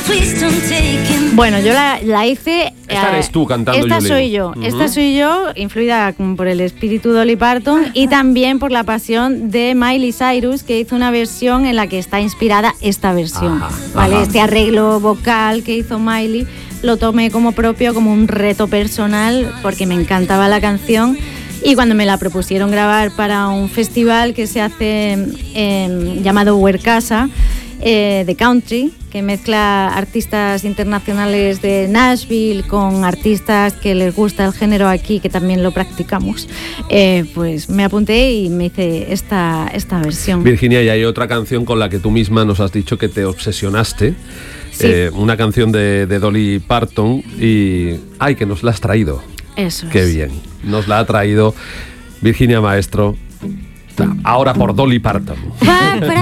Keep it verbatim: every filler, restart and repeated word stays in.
Bueno, yo la, la hice... Esta eres tú cantando. Esta Yulín. soy yo, uh-huh. esta soy yo, influida por el espíritu Dolly Parton y también por la pasión de Miley Cyrus, que hizo una versión en la que está inspirada esta versión. Ajá, ¿vale? Ajá. Este arreglo vocal que hizo Miley lo tomé como propio, como un reto personal, porque me encantaba la canción. Y cuando me la propusieron grabar para un festival que se hace eh, llamado Huercasa, eh, de country, que mezcla artistas internacionales de Nashville con artistas que les gusta el género aquí, que también lo practicamos, eh, pues me apunté y me hice esta, esta versión. Virginia, y hay otra canción con la que tú misma nos has dicho que te obsesionaste. Sí. Eh, una canción de, de Dolly Parton y... ¡Ay, que nos la has traído! Eso Qué es. bien. Nos la ha traído Virginia Maestro. Ahora por Dolly Parton.